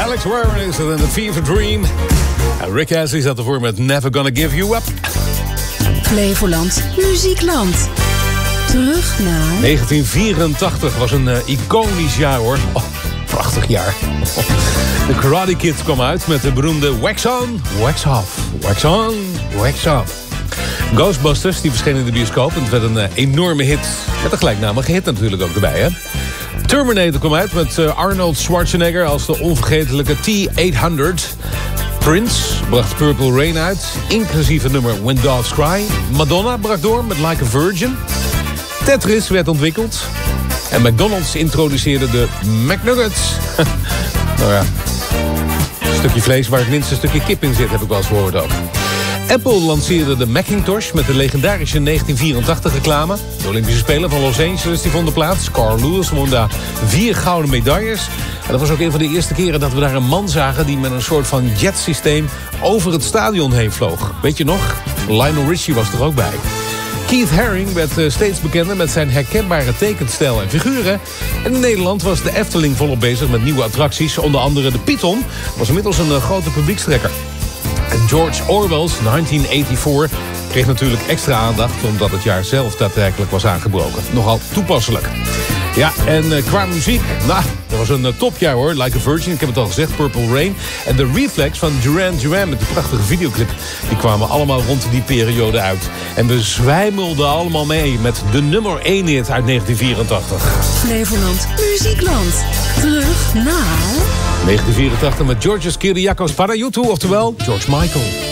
Alex Warren is het en The Fever Dream. En Rick Astley zat ervoor met Never Gonna Give You Up. Flevoland Muziekland. Terug naar 1984 was een iconisch jaar, hoor. Oh, prachtig jaar. De Karate Kid kwam uit met de beroemde Wax On, Wax Off. Wax On, Wax Off. Ghostbusters, die verscheen in de bioscoop. En het werd een enorme hit. Met een gelijknamige hit natuurlijk ook erbij, hè. Terminator kwam uit met Arnold Schwarzenegger als de onvergetelijke T-800. Prince bracht Purple Rain uit, inclusief het nummer When Doves Cry. Madonna brak door met Like a Virgin. Tetris werd ontwikkeld. En McDonald's introduceerde de McNuggets. Nou ja, een stukje vlees waar het minste stukje kip in zit, heb ik wel eens gehoord ook. Apple lanceerde de Macintosh met de legendarische 1984 reclame. De Olympische Spelen van Los Angeles die vonden plaats. Carl Lewis won daar 4 gouden medailles. En dat was ook een van de eerste keren dat we daar een man zagen die met een soort van jetsysteem over het stadion heen vloog. Weet je nog? Lionel Richie was er ook bij. Keith Haring werd steeds bekender met zijn herkenbare tekenstijl en figuren. En in Nederland was de Efteling volop bezig met nieuwe attracties. Onder andere de Python was inmiddels een grote publiekstrekker. En George Orwell's 1984 kreeg natuurlijk extra aandacht omdat het jaar zelf daadwerkelijk was aangebroken. Nogal toepasselijk. Ja, en qua muziek, nou, dat was een topjaar, hoor. Like a Virgin, ik heb het al gezegd, Purple Rain. En de Reflex van Duran Duran met die prachtige videoclip, die kwamen allemaal rond die periode uit. En we zwijmelden allemaal mee met de nummer 1 hit uit 1984. Flevoland Muziekland. Terug naar 1984 met Georgios Kyriakos Panayiotou, oftewel George Michael.